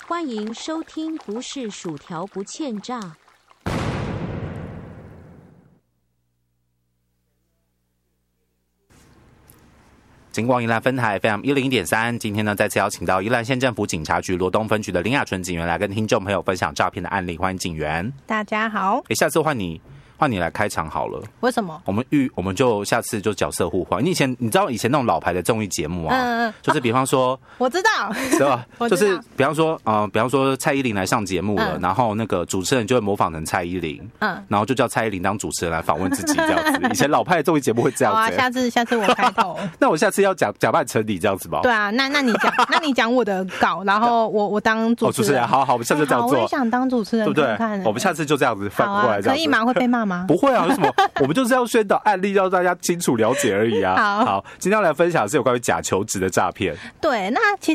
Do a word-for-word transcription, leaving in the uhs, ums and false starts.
欢迎收听不是薯条不欠炸。 金光宜兰分台 F M 一零一点三，今天呢再次邀请到宜兰县政府警察局罗东分局的林雅纯警员来跟听众朋友分享诈骗的案例，欢迎警员。 大家好。 欸、下次换你换你来开场好了。 为什么？ 我们预我们就下次就角色互换。你以前你知道以前那种老牌的综艺节目啊，嗯嗯，就是比方说， 啊、我知道， 对吧？就是比方说，呃，比方说蔡依林来上节目了，嗯、然后那个主持人就会模仿成蔡依林，嗯，然后就叫蔡依林当主持人来访问自己这样子。以前老派的综艺节目会这样子、欸。 好啊，下次下次我开头。 那我下次要假假扮成你这样子吧？ 对啊，那那你讲，那你讲我的稿，然后我我当主持人。哦，主持人， 好好，我们下次这样做。 欸、我也想当主持人，对不对？看我们下次就这样子反过来这样子。 可以吗？会被骂吗？ 不会啊，为什么？我们就是要宣导案例，让大家清楚了解而已啊。 好， 好，今天要来分享的是有关于假求职的诈骗。 对，那其实。